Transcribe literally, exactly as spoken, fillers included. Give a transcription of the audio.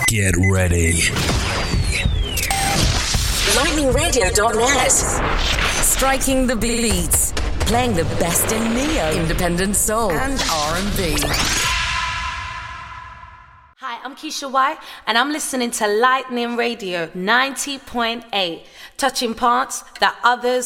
Get ready. lightning radio dot net. Striking the beats. Playing the best in neo, independent soul, and R and B. Hi, I'm Keisha White, and I'm listening to Lightning Radio ninety point eight, touching parts that others